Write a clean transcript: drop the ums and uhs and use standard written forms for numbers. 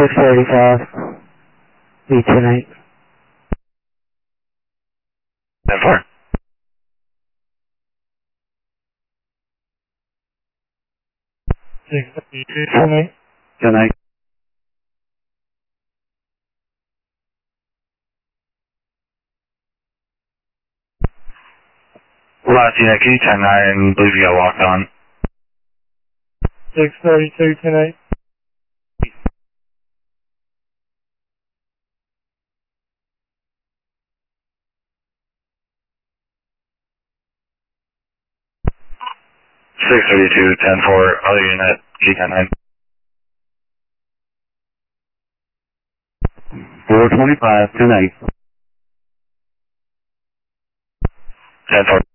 6:35. V-10-8. 10-4. 6:32. 10-8. Last Yankee, 10-9, believe you got walked on. 6:32. 10-8. 632, 10-4, other unit, G-10-9. 425, 10-8. 10-4.